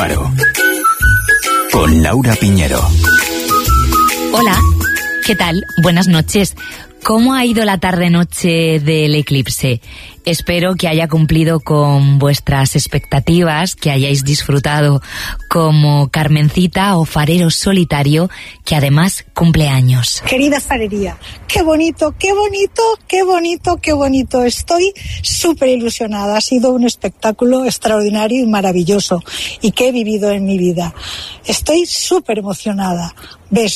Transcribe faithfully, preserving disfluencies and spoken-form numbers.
Paro. Con Laura Piñero. Hola, ¿qué tal? Buenas noches. ¿Cómo ha ido la tarde-noche del eclipse? Espero que haya cumplido con vuestras expectativas, que hayáis disfrutado como Carmencita o farero solitario, que además cumple años. Querida farería, qué bonito, qué bonito, qué bonito, qué bonito. Estoy súper ilusionada. Ha sido un espectáculo extraordinario y maravilloso y que he vivido en mi vida. Estoy súper emocionada. Besos.